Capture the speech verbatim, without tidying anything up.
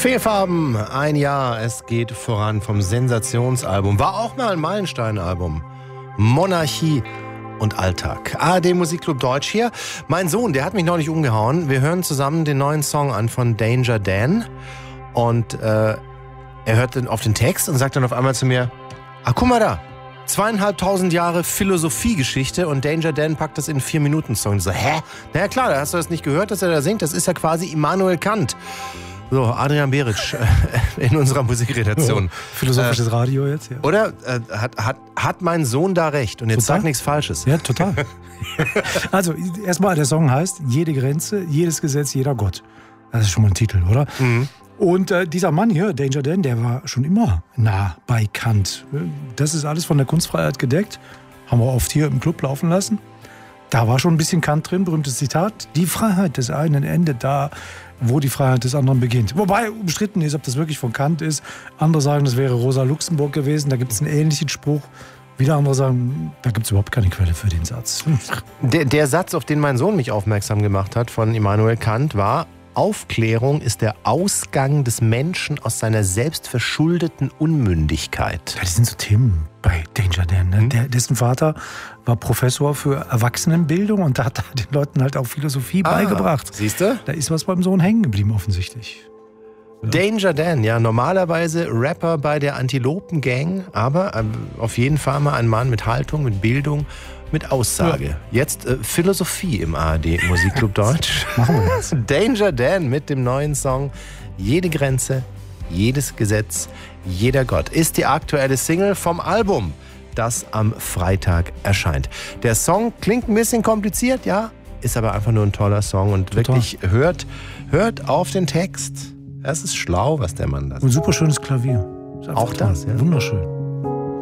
Fehlfarben, ein Jahr, es geht voran vom Sensationsalbum. War auch mal ein Meilenstein-Album. Monarchie und Alltag. A R D Musikclub Deutsch hier. Mein Sohn, der hat mich noch nicht umgehauen. Wir hören zusammen den neuen Song an von Danger Dan. Und äh, er hört dann auf den Text und sagt dann auf einmal zu mir, ah, guck mal da. Zweieinhalbtausend Jahre Philosophiegeschichte und Danger Dan packt das in vier Minuten Song. So, hä? Na ja klar, da hast du das nicht gehört, dass er da singt. Das ist ja quasi Immanuel Kant. So, Adrian Beric äh, in unserer Musikredaktion. Oh, philosophisches äh, Radio jetzt, ja. Oder? Äh, hat, hat, hat mein Sohn da recht? Und jetzt total? Sag nichts Falsches. Ja, total. Also, erstmal, der Song heißt Jede Grenze, jedes Gesetz, jeder Gott. Das ist schon mal ein Titel, oder? Mhm. Und äh, dieser Mann hier, Danger Dan, der war schon immer nah bei Kant. Das ist alles von der Kunstfreiheit gedeckt. Haben wir oft hier im Club laufen lassen. Da war schon ein bisschen Kant drin, berühmtes Zitat. Die Freiheit des einen endet da, wo die Freiheit des anderen beginnt. Wobei umstritten ist, ob das wirklich von Kant ist. Andere sagen, das wäre Rosa Luxemburg gewesen. Da gibt es einen ähnlichen Spruch. Wieder andere sagen, da gibt es überhaupt keine Quelle für den Satz. Der, der Satz, auf den mein Sohn mich aufmerksam gemacht hat von Immanuel Kant, war: Aufklärung ist der Ausgang des Menschen aus seiner selbstverschuldeten Unmündigkeit. Ja, das sind so Themen bei Danger Dan. Ne? Mhm. Der, dessen Vater war Professor für Erwachsenenbildung und da hat er den Leuten halt auch Philosophie ah, beigebracht. Siehst du? Da ist was beim Sohn hängen geblieben offensichtlich. Ja. Danger Dan, ja, normalerweise Rapper bei der Antilopen Gang, aber äh, auf jeden Fall mal ein Mann mit Haltung, mit Bildung, mit Aussage. Ja. Jetzt äh, Philosophie im A R D Musikclub Deutsch. Machen wir das. Danger Dan mit dem neuen Song Jede Grenze, jedes Gesetz, jeder Gott ist die aktuelle Single vom Album, das am Freitag erscheint. Der Song klingt ein bisschen kompliziert, ja, ist aber einfach nur ein toller Song und Total. Wirklich hört, hört auf den Text. Es ist schlau, was der Mann da sagt. Und super schönes Klavier. Auch das, ja. Wunderschön.